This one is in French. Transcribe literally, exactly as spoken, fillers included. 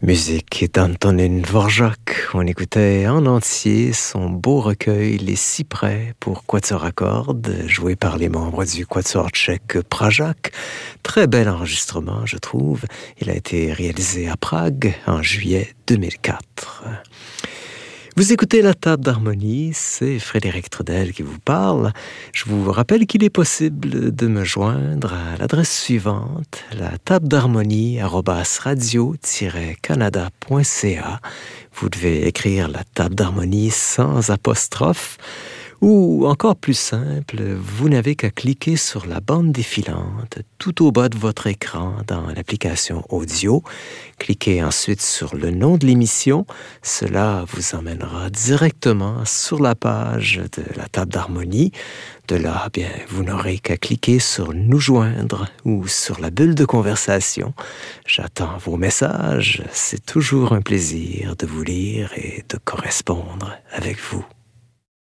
Musique d'Antonin Dvorak. On écoutait en entier son beau recueil Les Cyprès pour quatuor à cordes, joué par les membres du quatuor tchèque Pražák. Très bel enregistrement, je trouve. Il a été réalisé à Prague en juillet deux mille quatre. Vous écoutez La Table d'Harmonie, c'est Frédéric Trudel qui vous parle. Je vous rappelle qu'il est possible de me joindre à l'adresse suivante, la table d'harmonie arobase radio tiret canada point c a. Vous devez écrire La Table d'Harmonie sans apostrophe. Ou encore plus simple, vous n'avez qu'à cliquer sur la bande défilante tout au bas de votre écran dans l'application audio. Cliquez ensuite sur le nom de l'émission. Cela vous emmènera directement sur la page de la Table d'Harmonie. De là, bien, vous n'aurez qu'à cliquer sur Nous joindre ou sur la bulle de conversation. J'attends vos messages. C'est toujours un plaisir de vous lire et de correspondre avec vous.